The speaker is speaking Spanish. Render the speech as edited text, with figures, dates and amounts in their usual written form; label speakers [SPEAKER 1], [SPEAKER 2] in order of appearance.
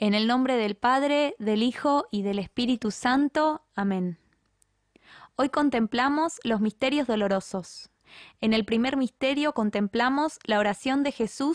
[SPEAKER 1] En el nombre del Padre, del Hijo y del Espíritu Santo. Amén. Hoy contemplamos los misterios dolorosos. En el primer misterio contemplamos la oración de Jesús